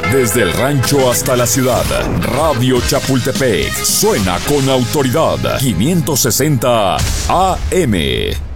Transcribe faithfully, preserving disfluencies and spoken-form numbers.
Desde el rancho hasta la ciudad, Radio Chapultepec suena con autoridad. quinientos sesenta A M.